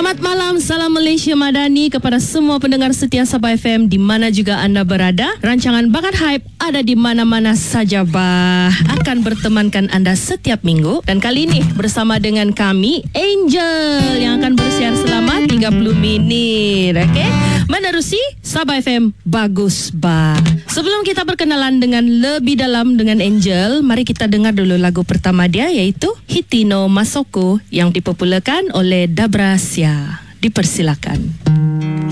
Selamat malam, salam Malaysia Madani kepada semua pendengar setia Sabah FM di mana juga anda berada. Rancangan Bakat Hype ada di mana-mana saja akan bertemankan anda setiap minggu. Dan kali ini bersama dengan kami Angel yang akan bersiar selama 30 minit. Okey, menerusi Sabah FM Bagus Bah. Sebelum kita berkenalan dengan lebih dalam dengan Angel, mari kita dengar dulu lagu pertama dia, iaitu Hitino Masoko yang dipopularkan oleh Dabra Sia. Dipersilakan.